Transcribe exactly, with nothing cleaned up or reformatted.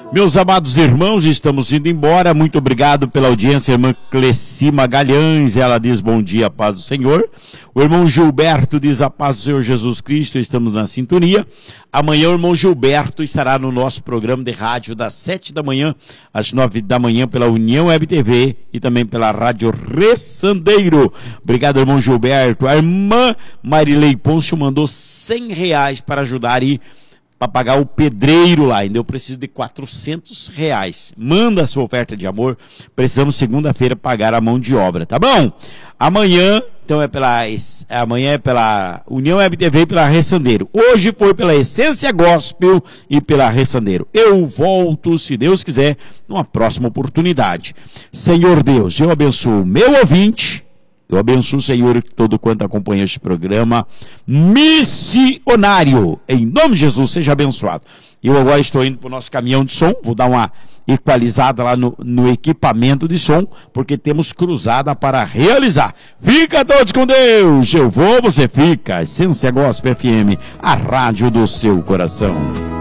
Meus amados irmãos, estamos indo embora. Muito obrigado pela audiência, irmã Cleci Magalhães. Ela diz bom dia, paz do Senhor. O irmão Gilberto diz a paz do Senhor Jesus Cristo. Estamos na sintonia. Amanhã o irmão Gilberto estará no nosso programa de rádio das sete da manhã às nove da manhã pela União Web T V e também pela Rádio Ressandeiro. Obrigado, irmão Gilberto. A irmã Marilei Pôncio mandou cem reais para ajudar aí para pagar o pedreiro lá. Ainda eu preciso de quatrocentos reais. Manda a sua oferta de amor. Precisamos segunda-feira pagar a mão de obra, tá bom? Amanhã, então é pela amanhã é pela União Web T V e pela Ressandeiro. Hoje foi pela Essência Gospel e pela Ressandeiro. Eu volto, se Deus quiser, numa próxima oportunidade. Senhor Deus, eu abençoo o meu ouvinte. Eu abençoo, Senhor, todo quanto acompanha este programa missionário. Em nome de Jesus, seja abençoado. Eu agora estou indo para o nosso caminhão de som. Vou dar uma equalizada lá no, no equipamento de som, porque temos cruzada para realizar. Fica todos com Deus. Eu vou, você fica. Essência Gospel F M, a rádio do seu coração.